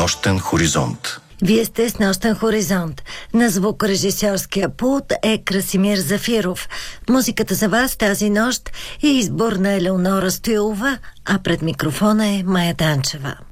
Нощен хоризонт. Вие сте с Нощен хоризонт. На звукорежисьорския пулт е Красимир Зафиров. Музиката за вас тази нощ е избор на Елеонора Стоилова, а пред микрофона е Мая Данчева.